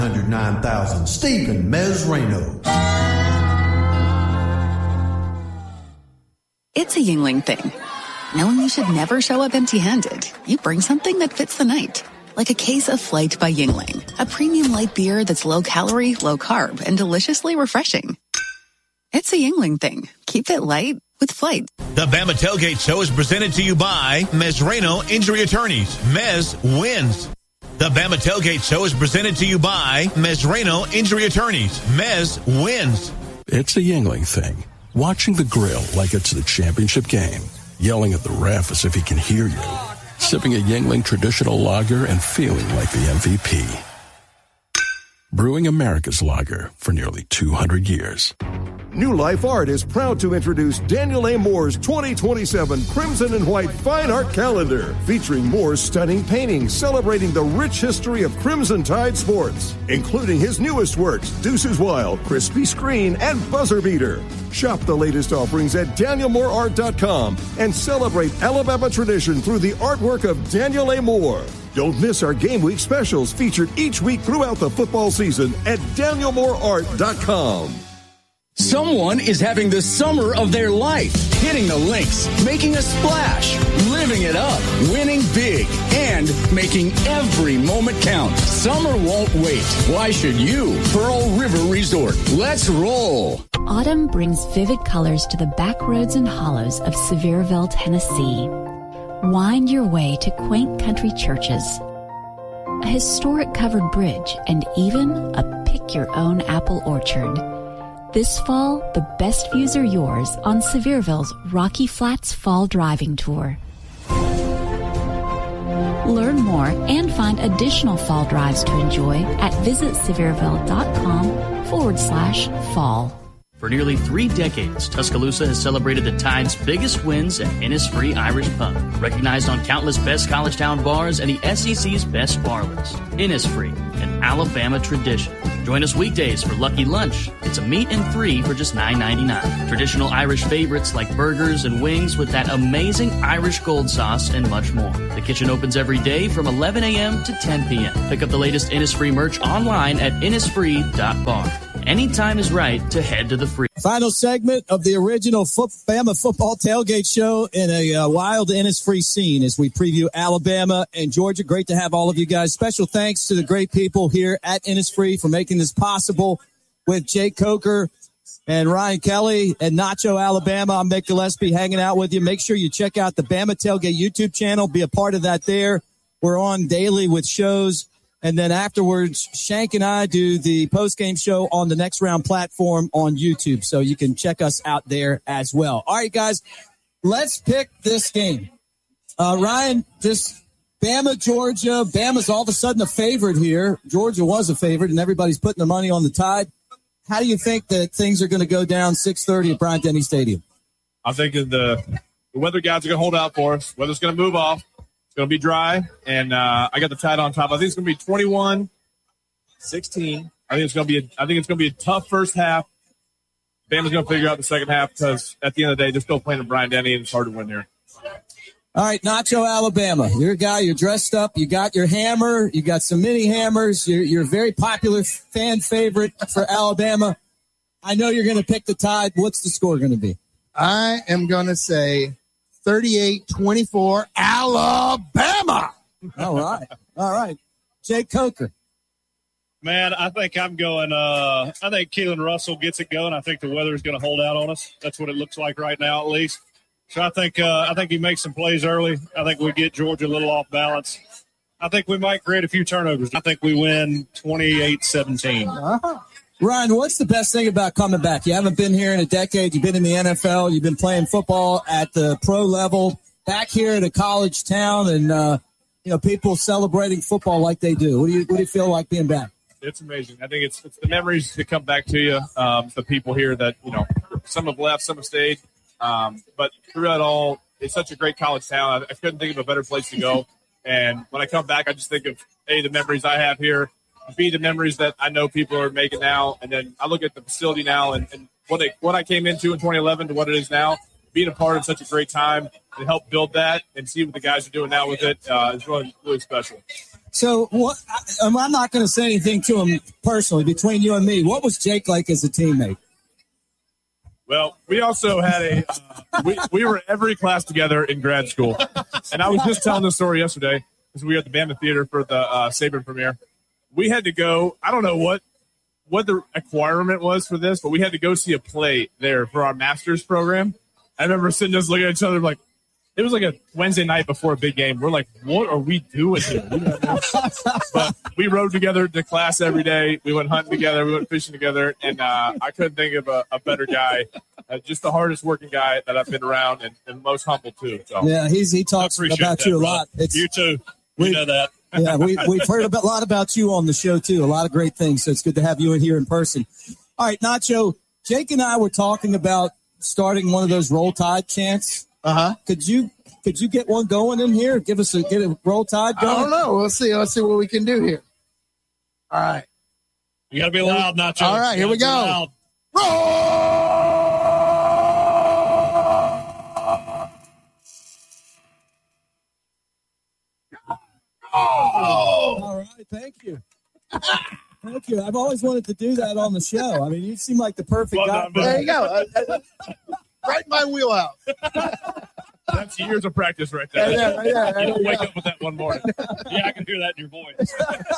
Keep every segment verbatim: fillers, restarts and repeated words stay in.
one hundred nine thousand, Stephen Mesrano. It's a Yingling thing. Knowing you should never show up empty-handed, you bring something that fits the night. Like a case of Flight by Yingling, a premium light beer that's low-calorie, low-carb, and deliciously refreshing. It's a Yingling thing. Keep it light with Flight. The Bama Tailgate Show is presented to you by Mesrano Injury Attorneys. Mez wins. The Bama Tailgate Show is presented to you by Mesrano Injury Attorneys. Mez wins. It's a Yingling thing. Watching the grill like it's the championship game. Yelling at the ref as if he can hear you. Sipping a Yingling traditional lager and feeling like the M V P. Brewing America's lager for nearly two hundred years. New Life Art is proud to introduce Daniel A. Moore's twenty twenty-seven Crimson and White Fine Art Calendar, featuring Moore's stunning paintings celebrating the rich history of Crimson Tide sports, including his newest works, Deuces Wild, Crispy Screen, and Buzzer Beater. Shop the latest offerings at daniel moore art dot com and celebrate Alabama tradition through the artwork of Daniel A. Moore. Don't miss our Game Week specials featured each week throughout the football season at daniel moore art dot com. Someone is having the summer of their life, hitting the links, making a splash, living it up, winning big, and making every moment count. Summer won't wait. Why should you? Pearl River Resort. Let's roll. Autumn brings vivid colors to the back roads and hollows of Sevierville, Tennessee. Wind your way to quaint country churches, a historic covered bridge, and even a pick-your-own apple orchard. This fall, the best views are yours on Sevierville's Rocky Flats Fall Driving Tour. Learn more and find additional fall drives to enjoy at visitsevierville.com forward slash fall. For nearly three decades, Tuscaloosa has celebrated the Tide's biggest wins at Innisfree Irish Pub, recognized on countless best college town bars and the S E C's best bar list. Innisfree, an Alabama tradition. Join us weekdays for Lucky Lunch. It's a meat and three for just nine ninety-nine. Traditional Irish favorites like burgers and wings with that amazing Irish gold sauce and much more. The kitchen opens every day from eleven a.m. to ten p.m. Pick up the latest Innisfree merch online at innisfree dot bar. Anytime is right to head to the free. Final segment of the original foot, Bama Football Tailgate Show in a uh, wild Innisfree scene as we preview Alabama and Georgia. Great to have all of you guys. Special thanks to the great people here at Innisfree for making this possible with Jake Coker and Ryan Kelly and Nacho Alabama. I'm Mick Gillespie hanging out with you. Make sure you check out the Bama Tailgate YouTube channel. Be a part of that there. We're on daily with shows. And then afterwards, Shank and I do the post-game show on the Next Round platform on YouTube. So you can check us out there as well. All right, guys, let's pick this game. Uh, Ryan, just Bama, Georgia. Bama's all of a sudden a favorite here. Georgia was a favorite, and everybody's putting their money on the Tide. How do you think that things are going to go down six thirty at Bryant-Denny Stadium? I think the, the weather guys are going to hold out for us. Weather's going to move off. It's going to be dry, and uh, I got the Tide on top. I think it's going to be twenty-one sixteen. I think it's going to be a, I think it's going to be a tough first half. Bama's going to figure out the second half because at the end of the day, they're still playing in Bryant-Denny, and it's hard to win here. All right, Nacho Alabama. You're a guy. You're dressed up. You got your hammer. You got some mini hammers. You're, you're a very popular fan favorite for Alabama. I know you're going to pick the Tide. What's the score going to be? I am going to say thirty-eight twenty-four, Alabama. All right. All right. Jake Coker. Man, I think I'm going, uh, I think Keelan Russell gets it going. I think the weather is going to hold out on us. That's what it looks like right now, at least. So I think, uh, I think he makes some plays early. I think we get Georgia a little off balance. I think we might create a few turnovers. I think we win twenty-eight seventeen. Uh-huh. Ryan, what's the best thing about coming back? You haven't been here in a decade. You've been in the N F L. You've been playing football at the pro level. Back here at a college town, and uh, you know, people celebrating football like they do. What do you what do you feel like being back? It's amazing. I think it's it's the memories that come back to you. Um, the people here that you know, some have left, some have stayed. Um, but through it all, it's such a great college town. I, I couldn't think of a better place to go. And when I come back, I just think of A, the memories I have here, B, the memories that I know people are making now. And then I look at the facility now and, and what, it, what I came into in twenty eleven to what it is now. Being a part of such a great time and help build that and see what the guys are doing now with it uh, is really, really special. So what? I, I'm not going to say anything to him personally. Between you and me, what was Jake like as a teammate? Well, we also had a uh, we, we were every class together in grad school, and I was just telling the story yesterday because we were at the Bama Theater for the uh, Saban premiere. We had to go. I don't know what what the requirement was for this, but we had to go see a play there for our master's program. I remember sitting just looking at each other like. It was like a Wednesday night before a big game. We're like, what are we doing here? But we rode together to class every day. We went hunting together. We went fishing together. And uh, I couldn't think of a, a better guy. Uh, just the hardest working guy that I've been around and, and most humble, too. So. Yeah, he's he talks about that, you a bro. lot. It's, you, too. We, we know that. Yeah, we, we've heard a lot about you on the show, too. A lot of great things. So it's good to have you in here in person. All right, Nacho, Jake and I were talking about starting one of those Roll Tide chants. Uh-huh. Could you could you get one going in here? Give us a get a Roll Tide going? I don't know. We'll see. Let's see what we can do here. All right. You got to be loud, Nacho. All right, here we go. Roll! Oh! All right, thank you. Thank you. I've always wanted to do that on the show. I mean, you seem like the perfect well guy. Done, there you go. Uh, uh, right in my wheelhouse. That's years of practice right there. Yeah, yeah, yeah, you don't yeah. wake up with that one morning. Yeah, I can hear that in your voice.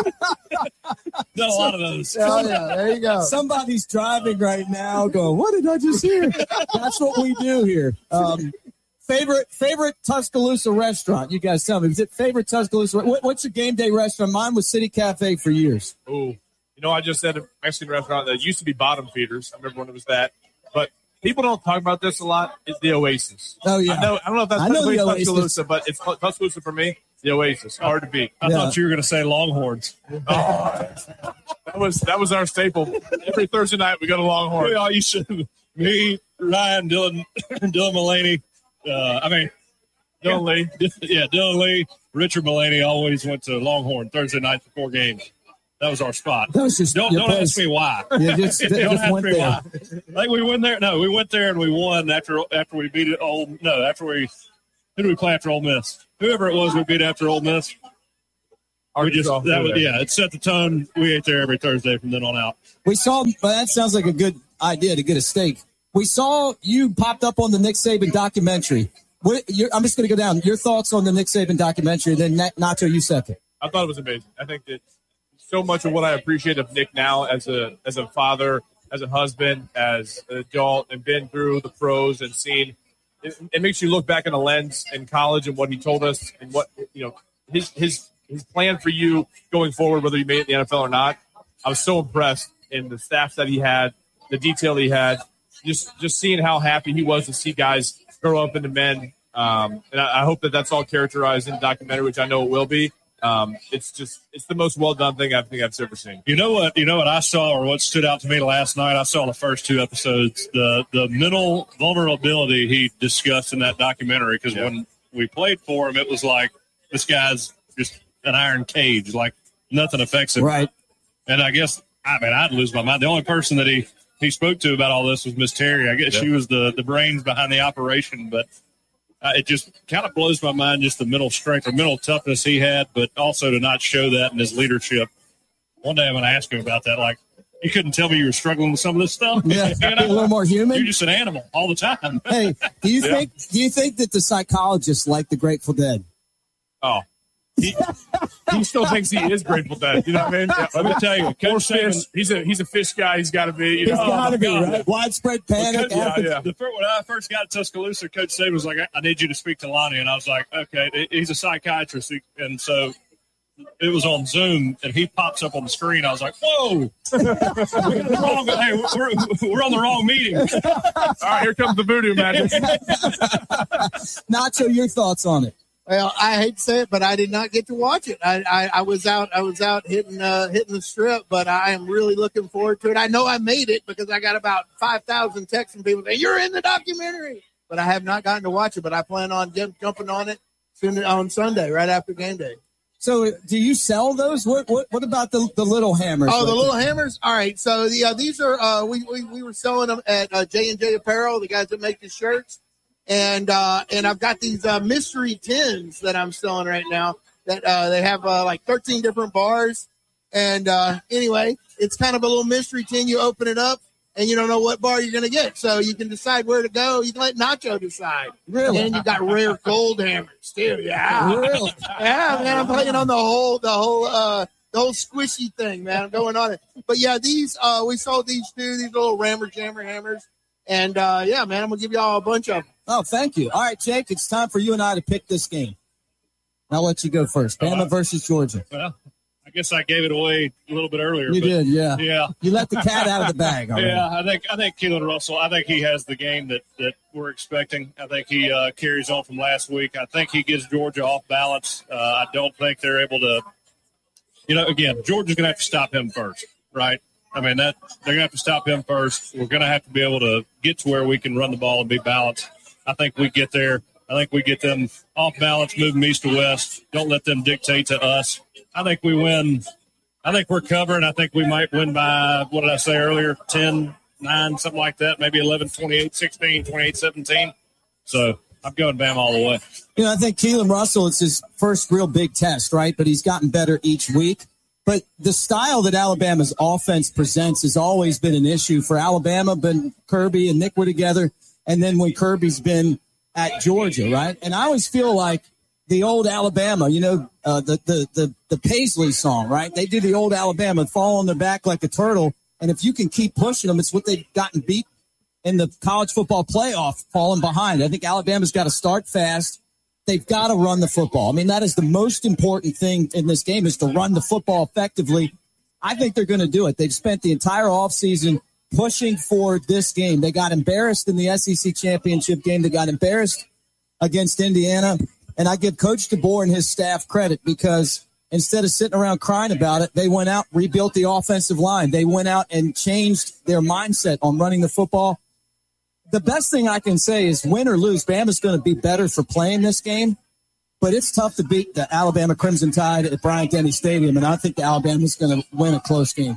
Done a lot of those. Oh, yeah, there you go. Somebody's driving right now going, what did I just hear? That's what we do here. Um, favorite favorite Tuscaloosa restaurant? You guys tell me. Is it favorite Tuscaloosa? What, what's your game day restaurant? Mine was City Cafe for years. Ooh. You know, I just said a Mexican restaurant that used to be Bottom Feeders. I remember when it was that. But people don't talk about this a lot. It's the Oasis. Oh, yeah. I, know, I don't know if that's I know the Tuscaloosa, but it's Tuscaloosa for me. The Oasis. Hard to beat. I Yeah. thought you were going to say Longhorns. Oh, that was that was our staple. Every Thursday night we go to Longhorn. We all used to, me, Ryan, Dylan, Dylan Mullaney. Uh, I mean, Dylan Lee. Yeah, Dylan Lee, Richard Mullaney always went to Longhorn Thursday night before games. That was our spot. That was just don't your don't place. ask me why. Yeah, just, don't just ask went me there. why. Like we went there. No, we went there and we won after after we beat it. Old no, after we who did we play after Ole Miss? Whoever it was, we beat after Ole Miss. We just that was yeah. It set the tone. We ate there every Thursday from then on out. We saw, well, that sounds like a good idea to get a steak. We saw you popped up on the Nick Saban documentary. What, you're, I'm just going to go down. Your thoughts on the Nick Saban documentary, then Nacho, you second. I thought it was amazing. I think that so much of what I appreciate of Nick now as a as a father, as a husband, as an adult, and been through the pros and seen, it, it makes you look back in a lens in college and what he told us and what, you know, his his his plan for you going forward, whether you made it in the N F L or not. I was so impressed in the staff that he had, the detail he had, just just seeing how happy he was to see guys grow up into men. Um, and I, I hope that that's all characterized in the documentary, which I know it will be. Um, it's just, it's the most well done thing I think I've ever seen. You know what, you know what I saw, or what stood out to me last night? I saw the first two episodes, the, the mental vulnerability he discussed in that documentary. Cause yeah. when we played for him, it was like, this guy's just an iron cage, like nothing affects him. Right. And I guess, I mean, I'd lose my mind. The only person that he, he spoke to about all this was Miss Terry. I guess yeah. she was the, the brains behind the operation, but Uh, it just kind of blows my mind, just the mental strength or mental toughness he had, but also to not show that in his leadership. One day I'm going to ask him about that. Like, you couldn't tell me you were struggling with some of this stuff. Yeah, you know? a little more human. You're just an animal all the time. Hey, do you yeah. think do you think that the psychologists like the Grateful Dead? Oh, he, he still thinks he is Grateful Dead. You know what I mean? Yeah, let me tell you, Coach Saban, he's a he's a fish guy. He's got to be. You He's know, got to oh, be God. right. Widespread panic. Yeah, yeah. The first, when I first got to Tuscaloosa, Coach Saban was like, "I need you to speak to Lonnie," and I was like, "Okay." He's a psychiatrist, and so it was on Zoom, and he pops up on the screen. I was like, "Whoa, we're, the wrong, hey, we're, we're on the wrong meeting." All right, here comes the voodoo magic. Nacho, your thoughts on it? Well, I hate to say it, but I did not get to watch it. I, I, I was out. I was out hitting uh, hitting the strip, but I am really looking forward to it. I know I made it because I got about five thousand texts from people saying you're in the documentary, but I have not gotten to watch it. But I plan on jump, jumping on it soon on Sunday, right after game day. So, do you sell those? What what, what about the, the little hammers? Oh, the little hammers. All right. So, yeah, these are uh, we, we we were selling them at uh, J and J Apparel, the guys that make the shirts. And uh, and I've got these uh, mystery tins that I'm selling right now that uh, they have uh, like thirteen different bars. And uh, anyway, it's kind of a little mystery tin. You open it up, and you don't know what bar you're going to get. So you can decide where to go. You can let Nacho decide. Really? And you got rare gold hammers, too. Yeah. Really? Yeah, man, I'm playing on the whole, the whole, uh, the whole squishy thing, man. I'm going on it. But, yeah, these, uh, we sold these two, these little rammer jammer hammers. And, uh, yeah, man, I'm going to give you all a bunch of them. Oh, thank you. All right, Jake, it's time for you and I to pick this game. I'll let you go first. Bama versus Georgia. Well, I guess I gave it away a little bit earlier. You but, did, yeah. Yeah. You let the cat out of the bag already. Yeah, I think I think Keelan Russell, I think he has the game that, that we're expecting. I think he uh, carries on from last week. I think he gets Georgia off balance. Uh, I don't think they're able to, you know, again, Georgia's going to have to stop him first, right? I mean, that they're going to have to stop him first. We're going to have to be able to get to where we can run the ball and be balanced. I think we get there. I think we get them off balance, move them east to west. Don't let them dictate to us. I think we win. I think we're covering. I think we might win by, what did I say earlier, ten, nine, something like that, maybe eleven, twenty-eight, sixteen, twenty-eight, seventeen. So I'm going Bama all the way. You know, I think Keelan Russell, it's his first real big test, right? But he's gotten better each week. But the style that Alabama's offense presents has always been an issue for Alabama, but Kirby and Nick were together. And then when Kirby's been at Georgia, right? And I always feel like the old Alabama, you know, uh, the, the, the, the Paisley song, right? They do the old Alabama, fall on their back like a turtle. And if you can keep pushing them, it's what they've gotten beat in the college football playoff, falling behind. I think Alabama's got to start fast. They've got to run the football. I mean, that is the most important thing in this game, is to run the football effectively. I think they're going to do it. They've spent the entire offseason pushing for this game. They got embarrassed in the S E C championship game. They got embarrassed against Indiana. And I give Coach DeBoer and his staff credit, because instead of sitting around crying about it, they went out, rebuilt the offensive line. They went out and changed their mindset on running the football. The best thing I can say is, win or lose, Bama's going to be better for playing this game. But it's tough to beat the Alabama Crimson Tide at Bryant-Denny Stadium, and I think Alabama's going to win a close game.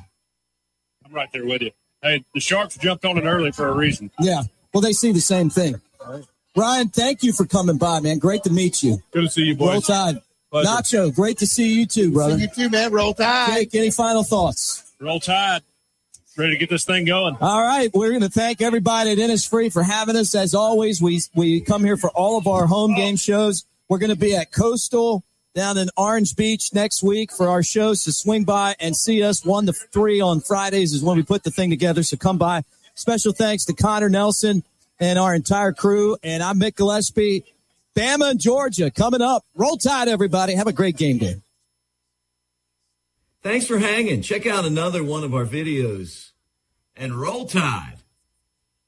I'm right there with you. Hey, the Sharks jumped on it early for a reason. Yeah, well, they see the same thing. Ryan, thank you for coming by, man. Great to meet you. Good to see you, boys. Roll Tide. Pleasure. Nacho, great to see you too, brother. See you too, man. Roll Tide. Jake, any final thoughts? Roll Tide. Ready to get this thing going. All right, we're going to thank everybody at Innisfree for having us. As always, we we come here for all of our home game shows. We're going to be at Coastal down in Orange Beach next week for our shows, so swing by and see us. One to three on Fridays is when we put the thing together, so come by. Special thanks to Connor Nelson and our entire crew, and I'm Mick Gillespie. Bama and Georgia coming up. Roll Tide, everybody. Have a great game day. Thanks for hanging. Check out another one of our videos and Roll Tide.